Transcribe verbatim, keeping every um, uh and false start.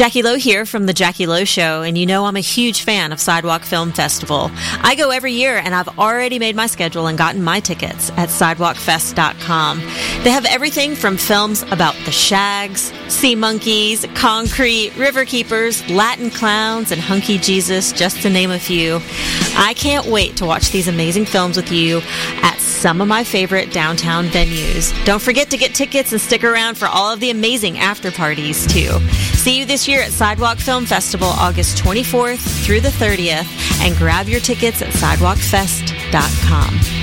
Jackie Lowe here from The Jackie Lowe Show, and you know I'm a huge fan of Sidewalk Film Festival. I go every year, and I've already made my schedule and gotten my tickets at sidewalk fest dot com. They have everything from films about the Shags, Sea Monkeys, Concrete, River Keepers, Latin Clowns, and Hunky Jesus, just to name a few. I can't wait to watch these amazing films with you at some of my favorite downtown venues. Don't forget to get tickets and stick around for all of the amazing after parties, too. See you this year at Sidewalk Film Festival, August twenty-fourth through the thirtieth, and grab your tickets at sidewalk fest dot com.